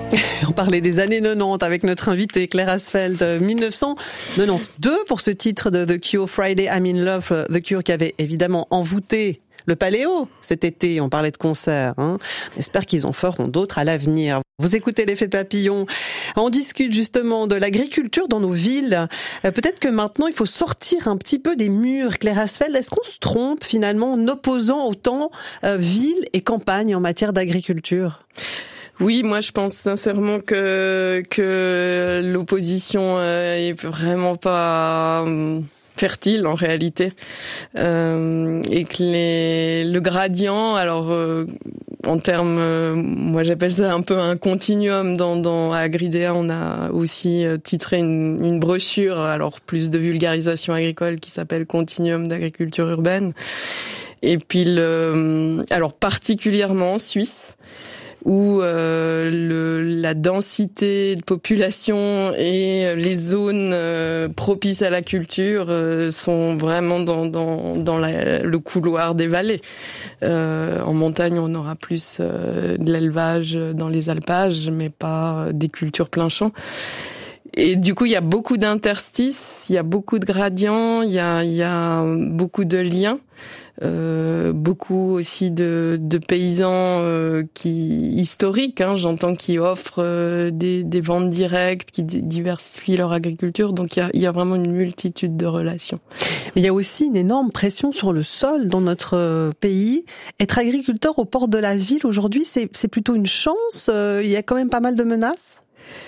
On parlait des années 90 avec notre invitée Claire Asfeld, 1992 pour ce titre de The Cure, Friday I'm in Love, The Cure qui avait évidemment envoûté le Paléo cet été, on parlait de concerts. J'espère qu'ils en feront d'autres à l'avenir. Vous écoutez l'effet papillon. On discute justement de l'agriculture dans nos villes. Peut-être que maintenant, il faut sortir un petit peu des murs. Claire Asfeld, est-ce qu'on se trompe finalement en opposant autant ville et campagne en matière d'agriculture ? Oui, moi je pense sincèrement que l'opposition est vraiment pas fertile en réalité, et que le gradient, alors en termes, moi j'appelle ça un peu un continuum. Dans Agridea, on a aussi titré une brochure, alors plus de vulgarisation agricole, qui s'appelle Continuum d'agriculture urbaine. Et puis alors particulièrement en Suisse, où la densité de population et les zones propices à la culture sont vraiment dans le couloir des vallées. En montagne, on aura plus de l'élevage dans les alpages, mais pas des cultures plein champ. Et du coup, il y a beaucoup d'interstices, il y a beaucoup de gradients, il y a beaucoup de liens. Beaucoup aussi de paysans historiques, j'entends, qui offrent des ventes directes, qui diversifient leur agriculture. Donc il y a vraiment une multitude de relations. Il y a aussi une énorme pression sur le sol dans notre pays. Être agriculteur au port de la ville aujourd'hui, c'est plutôt une chance. Il y a quand même pas mal de menaces.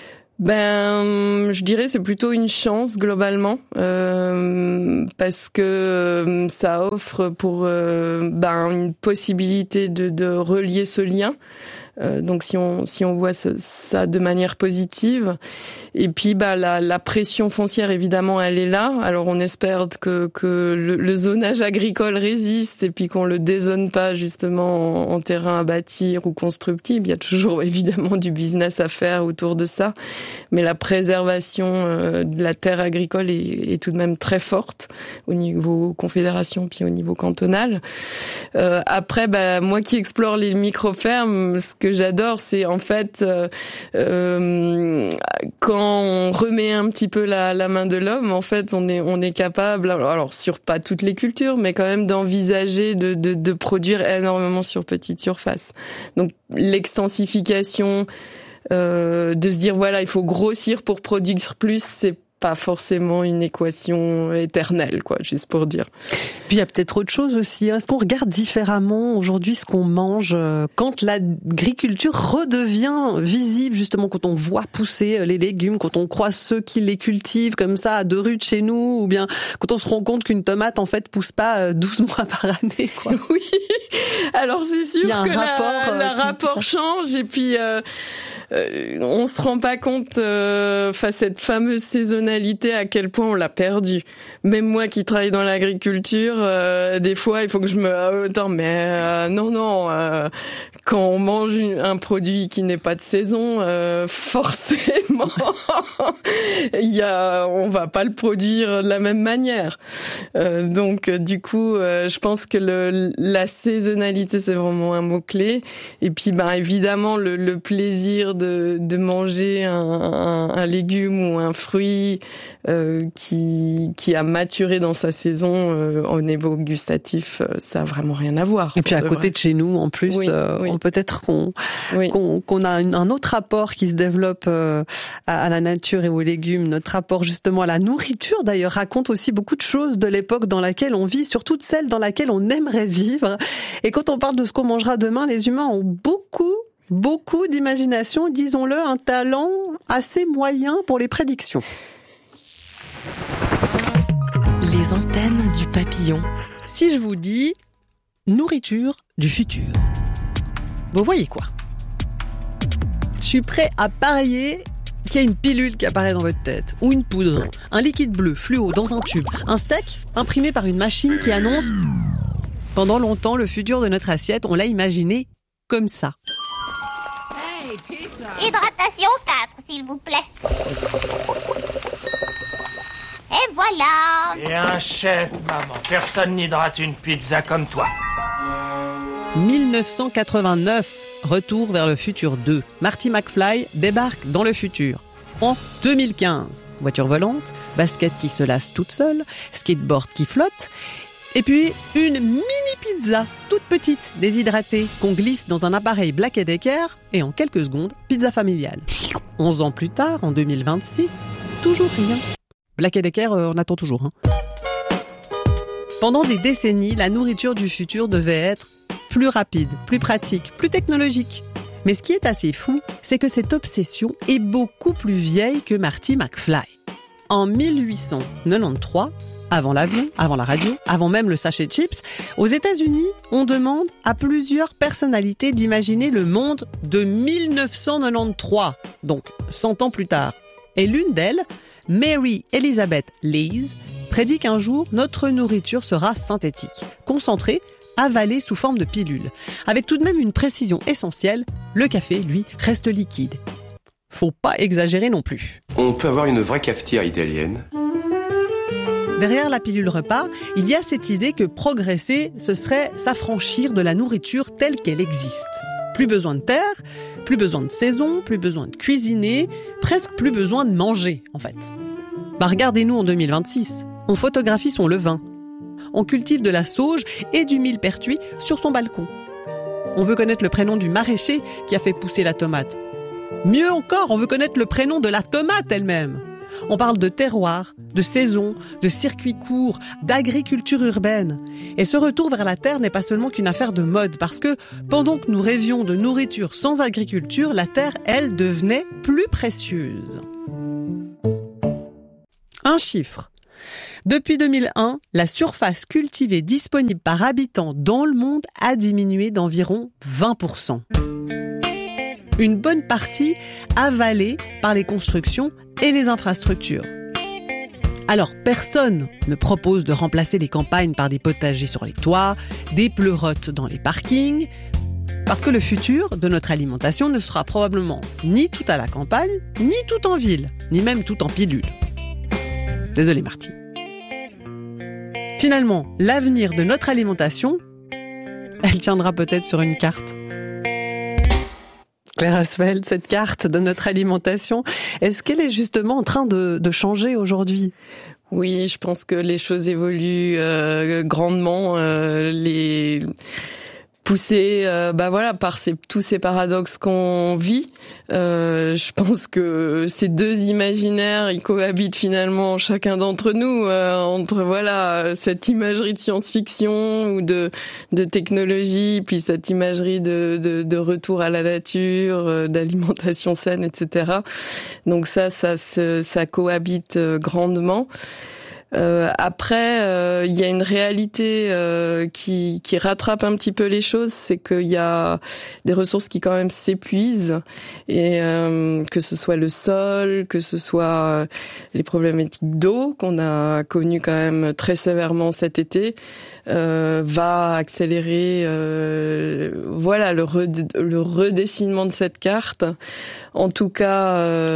Je dirais c'est plutôt une chance globalement, parce que ça offre pour une possibilité de relier ce lien. Donc si on voit ça de manière positive, et puis la pression foncière évidemment elle est là. Alors on espère que le zonage agricole résiste et puis qu'on le dézone pas justement en terrain à bâtir ou constructible. Il y a toujours évidemment du business à faire autour de ça, mais la préservation de la terre agricole est tout de même très forte au niveau confédération puis au niveau cantonal. Après moi qui explore les micro-fermes, ce que j'adore, c'est en fait quand on remet un petit peu la main de l'homme, en fait, on est capable, alors sur pas toutes les cultures, mais quand même d'envisager de produire énormément sur petite surface. Donc l'extensification, de se dire voilà, il faut grossir pour produire plus, c'est pas forcément une équation éternelle, juste pour dire. Puis il y a peut-être autre chose aussi. Est-ce qu'on regarde différemment aujourd'hui ce qu'on mange quand l'agriculture redevient visible, justement, quand on voit pousser les légumes, quand on croise ceux qui les cultivent comme ça à 2 rues de chez nous, ou bien quand on se rend compte qu'une tomate en fait pousse pas 12 mois par année, quoi. Oui. Alors c'est sûr que le rapport change, et puis on se rend pas compte cette fameuse saisonnalité à quel point on l'a perdue. Même moi qui travaille dans l'agriculture, des fois il faut que je me non, quand on mange un produit qui n'est pas de saison, forcément on va pas le produire de la même manière. Donc du coup, je pense que la saisonnalité c'est vraiment un mot clé. Et puis évidemment le plaisir de manger un légume ou un fruit qui a maturé dans sa saison, au niveau gustatif, ça a vraiment rien à voir. Et puis à côté de chez nous, en plus, peut-être qu'on a un autre rapport qui se développe à la nature et aux légumes. Notre rapport justement à la nourriture, d'ailleurs, raconte aussi beaucoup de choses de l'époque dans laquelle on vit, surtout de celle dans laquelle on aimerait vivre. Et quand on parle de ce qu'on mangera demain, les humains ont beaucoup d'imagination, disons-le, un talent assez moyen pour les prédictions. Les antennes du papillon. Si je vous dis nourriture du futur, vous voyez quoi ? Je suis prêt à parier qu'il y a une pilule qui apparaît dans votre tête, ou une poudre, un liquide bleu fluo dans un tube, un steak imprimé par une machine qui annonce... Pendant longtemps, le futur de notre assiette, on l'a imaginé comme ça. Hydratation 4, s'il vous plaît. Et voilà. Et un chef, maman. Personne n'hydrate une pizza comme toi. 1989, Retour vers le futur 2. Marty McFly débarque dans le futur. En 2015. Voiture volante, basket qui se lasse toute seule, skateboard qui flotte, et puis une mini pizza, toute petite, déshydratée, qu'on glisse dans un appareil Black & Decker, et en quelques secondes, pizza familiale. 11 ans plus tard, en 2026, toujours rien. Black & Decker, on attend toujours. Pendant des décennies, la nourriture du futur devait être plus rapide, plus pratique, plus technologique. Mais ce qui est assez fou, c'est que cette obsession est beaucoup plus vieille que Marty McFly. En 1893, avant l'avion, avant la radio, avant même le sachet de chips, aux États-Unis, on demande à plusieurs personnalités d'imaginer le monde de 1993, donc 100 ans plus tard. Et l'une d'elles, Mary Elizabeth Lees, prédit qu'un jour, notre nourriture sera synthétique, concentrée, avalée sous forme de pilule. Avec tout de même une précision essentielle, le café, lui, reste liquide. Faut pas exagérer non plus. On peut avoir une vraie cafetière italienne. Derrière la pilule repas, il y a cette idée que progresser, ce serait s'affranchir de la nourriture telle qu'elle existe. Plus besoin de terre, plus besoin de saison, plus besoin de cuisiner, presque plus besoin de manger, en fait. Regardez-nous en 2026, on photographie son levain. On cultive de la sauge et du millepertuis sur son balcon. On veut connaître le prénom du maraîcher qui a fait pousser la tomate. Mieux encore, on veut connaître le prénom de la tomate elle-même. On parle de terroir, de saison, de circuits courts, d'agriculture urbaine. Et ce retour vers la terre n'est pas seulement qu'une affaire de mode, parce que pendant que nous rêvions de nourriture sans agriculture, la terre, elle, devenait plus précieuse. Un chiffre. Depuis 2001, la surface cultivée disponible par habitant dans le monde a diminué d'environ 20%. Une bonne partie avalée par les constructions et les infrastructures. Alors, personne ne propose de remplacer les campagnes par des potagers sur les toits, des pleurotes dans les parkings, parce que le futur de notre alimentation ne sera probablement ni tout à la campagne, ni tout en ville, ni même tout en pilule. Désolé Marty. Finalement, l'avenir de notre alimentation, elle tiendra peut-être sur une carte. Claire Asfeld, cette carte de notre alimentation, est-ce qu'elle est justement en train de changer aujourd'hui ? Oui, je pense que les choses évoluent grandement. Poussé par tous ces paradoxes qu'on vit, je pense que ces deux imaginaires, ils cohabitent finalement chacun d'entre nous, entre cette imagerie de science-fiction ou de technologie, puis cette imagerie de retour à la nature, d'alimentation saine, etc. Donc ça cohabite grandement. Après, il y a une réalité qui rattrape un petit peu les choses, c'est qu'il y a des ressources qui quand même s'épuisent, et que ce soit le sol, que ce soit les problématiques d'eau qu'on a connues quand même très sévèrement cet été, va accélérer le redessinement de cette carte. En tout cas,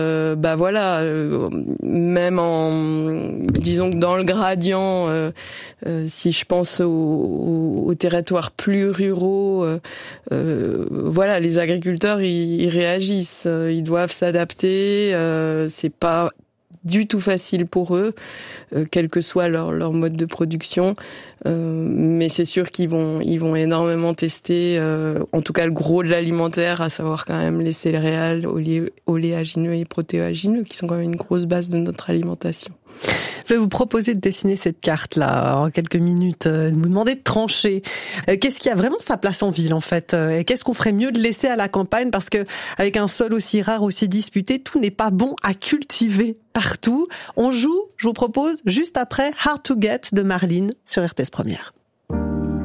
même disons que dans le gradient, si je pense aux territoires plus ruraux, les agriculteurs ils réagissent, ils doivent s'adapter, c'est pas du tout facile pour eux, quel que soit leur mode de production, mais c'est sûr qu'ils vont énormément tester, en tout cas le gros de l'alimentaire, à savoir quand même les céréales, oléagineux et protéagineux, qui sont quand même une grosse base de notre alimentation. Je vais vous proposer de dessiner cette carte-là en quelques minutes, vous demander de trancher. Qu'est-ce qui a vraiment sa place en ville en fait ? Et qu'est-ce qu'on ferait mieux de laisser à la campagne ? Parce que avec un sol aussi rare, aussi disputé, tout n'est pas bon à cultiver partout. On joue, je vous propose, juste après Hard to Get de Marlene sur RTS Première.